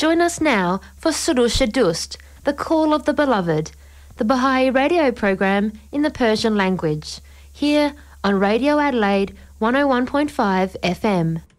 Join us now for Surusha Dust, the Call of the Beloved, the Baha'i radio program in the Persian language, here on Radio Adelaide 101.5 FM.